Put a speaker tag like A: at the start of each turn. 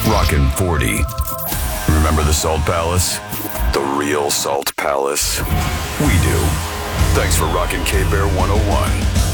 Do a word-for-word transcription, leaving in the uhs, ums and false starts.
A: Rockin' forty. Remember the Salt Palace? The real Salt Palace? We do. Thanks for rockin' K-Bear one oh one.